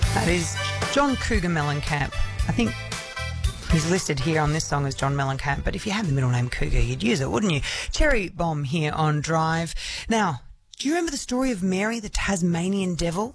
That is John Cougar Mellencamp. I think he's listed here on this song as John Mellencamp, but if you had the middle name Cougar, you'd use it, wouldn't you? Cherry Bomb here on Drive. Now, do you remember the story of Mary, the Tasmanian devil?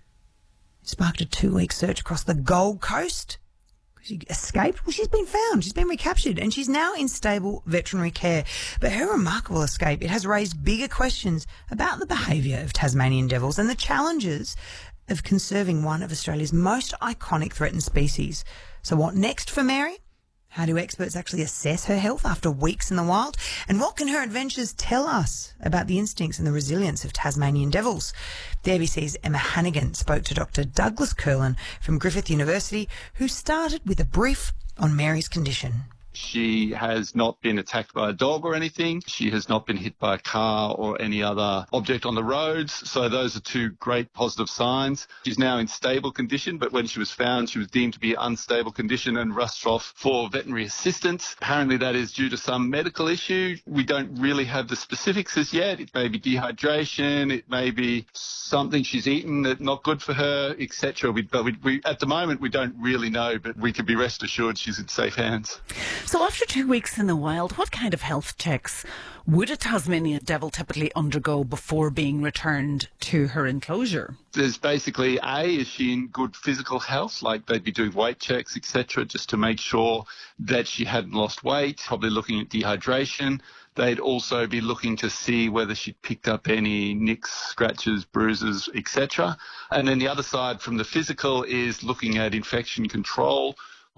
It sparked a 2-week search across the Gold Coast. She escaped. Well, she's been found. She's been recaptured, and she's now in stable veterinary care. But her remarkable escape, it has raised bigger questions about the behaviour of Tasmanian devils and the challenges of conserving one of Australia's most iconic threatened species. So what next for Mary? How do experts actually assess her health after weeks in the wild? And what can her adventures tell us about the instincts and the resilience of Tasmanian devils? The ABC's Emma Hannigan spoke to Dr. Douglas Curlin from Griffith University, who started with a brief on Mary's condition. She has not been attacked by a dog or anything. She has not been hit by a car or any other object on the roads. So those are two great positive signs. She's now in stable condition, but when she was found, she was deemed to be unstable condition and rushed off for veterinary assistance. Apparently that is due to some medical issue. We don't really have the specifics as yet. It may be dehydration. It may be something she's eaten that's not good for her, etc. But at the moment, we don't really know, but we can be rest assured she's in safe hands. So after 2 weeks in the wild, what kind of health checks would a Tasmanian devil typically undergo before being returned to her enclosure? There's basically, is she in good physical health? Like they'd be doing weight checks, etc., just to make sure that she hadn't lost weight, probably looking at dehydration. They'd also be looking to see whether she'd picked up any nicks, scratches, bruises, etc. And then the other side from the physical is looking at infection control.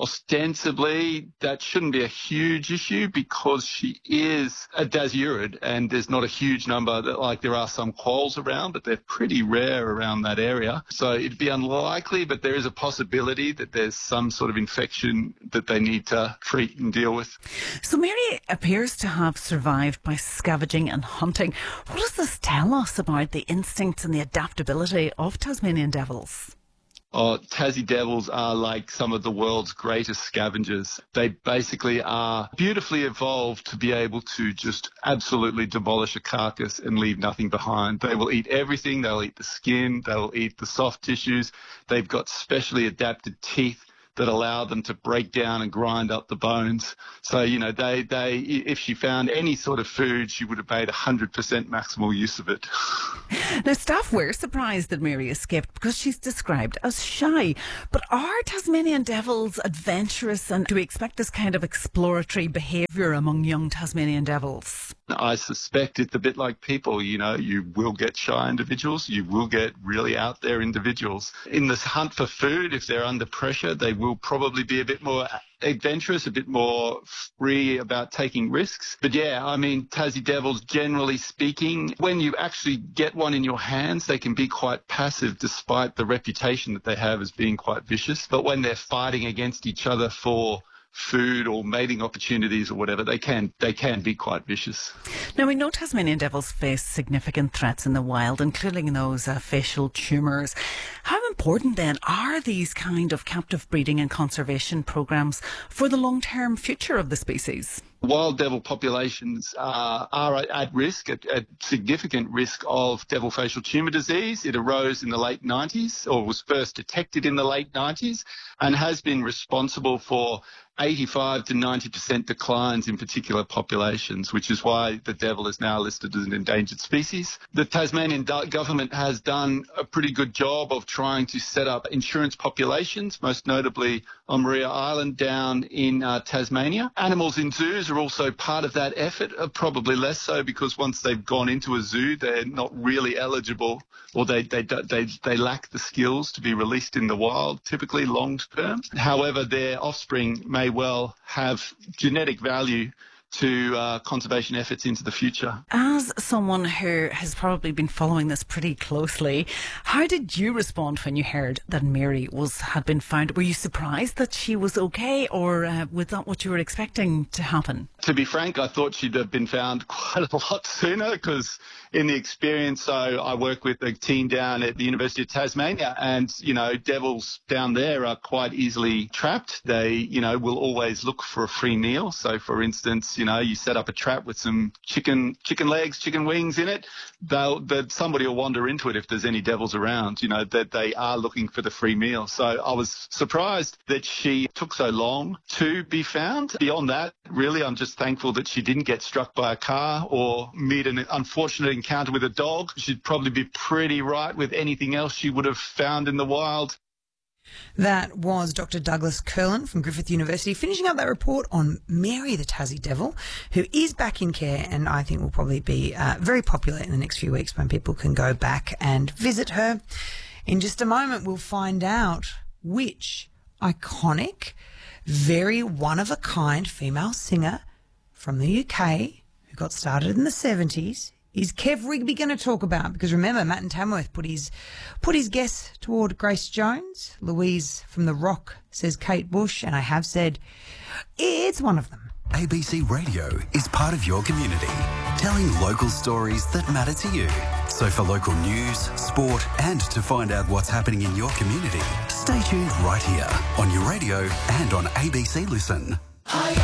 Ostensibly, that shouldn't be a huge issue because she is a Dasyurid and there's not a huge number, like there are some quolls around, but they're pretty rare around that area. So it'd be unlikely, but there is a possibility that there's some sort of infection that they need to treat and deal with. So Mary appears to have survived by scavenging and hunting. What does this tell us about the instincts and the adaptability of Tasmanian devils? Tassie devils are like some of the world's greatest scavengers. They basically are beautifully evolved to be able to just absolutely demolish a carcass and leave nothing behind. They will eat everything. They'll eat the skin. They'll eat the soft tissues. They've got specially adapted teeth that allow them to break down and grind up the bones. So, they if she found any sort of food, she would have made 100% maximal use of it. Now, staff were surprised that Mary escaped because she's described as shy. But are Tasmanian devils adventurous, and do we expect this kind of exploratory behaviour among young Tasmanian devils? I suspect it's a bit like people, you will get shy individuals, you will get really out there individuals. In this hunt for food, if they're under pressure, they will probably be a bit more adventurous, a bit more free about taking risks. But Tassie devils, generally speaking, when you actually get one in your hands, they can be quite passive despite the reputation that they have as being quite vicious. But when they're fighting against each other for food or mating opportunities or whatever, they can be quite vicious. Now, we know Tasmanian devils face significant threats in the wild, including those facial tumours. How important then are these kind of captive breeding and conservation programs for the long-term future of the species? Wild devil populations are at risk, at significant risk of devil facial tumour disease. It arose in the late 90s, or was first detected in the late 90s, and has been responsible for 85 to 90% declines in particular populations, which is why the devil is now listed as an endangered species. The Tasmanian government has done a pretty good job of trying to set up insurance populations, most notably on Maria Island down in Tasmania. Animals in zoos are also part of that effort, probably less so because once they've gone into a zoo, they're not really eligible, or they lack the skills to be released in the wild, typically long term. However, their offspring may well have genetic value to conservation efforts into the future. As someone who has probably been following this pretty closely, how did you respond when you heard that Mary had been found? Were you surprised that she was okay, or was that what you were expecting to happen? To be frank, I thought she'd have been found quite a lot sooner because in the experience, I work with a team down at the University of Tasmania, and, devils down there are quite easily trapped. They, will always look for a free meal. So, for instance, You know, you set up a trap with some chicken legs, chicken wings in it. Somebody will wander into it if there's any devils around, you know, that they are looking for the free meal. So I was surprised that she took so long to be found. Beyond that, really, I'm just thankful that she didn't get struck by a car or meet an unfortunate encounter with a dog. She'd probably be pretty right with anything else she would have found in the wild. That was Dr. Douglas Curlin from Griffith University finishing up that report on Mary the Tassie Devil, who is back in care and I think will probably be very popular in the next few weeks when people can go back and visit her. In just a moment, we'll find out which iconic, very one-of-a-kind female singer from the UK who got started in the 70s is Kev Rigby going to talk about? Because remember, Matt and Tamworth put his guess toward Grace Jones. Louise from The Rock says Kate Bush, and I have said it's one of them. ABC Radio is part of your community, telling local stories that matter to you. So for local news, sport, and to find out what's happening in your community, stay tuned right here on your radio and on ABC Listen.